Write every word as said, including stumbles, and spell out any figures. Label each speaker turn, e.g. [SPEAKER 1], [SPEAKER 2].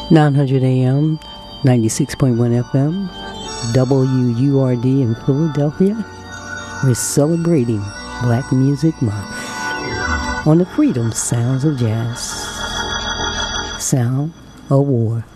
[SPEAKER 1] nine hundred A M, ninety-six point one F M, W U R D in Philadelphia. We're celebrating Black Music Month on the Freedom Sounds of Jazz. Sound of War.